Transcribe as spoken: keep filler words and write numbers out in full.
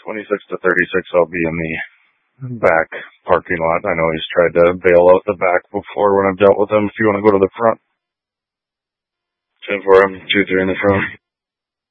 twenty-six to thirty-six, I'll be in the back parking lot. I know he's tried to bail out the back before when I've dealt with him. If you want to go to the front. ten four, I'm two three in the front.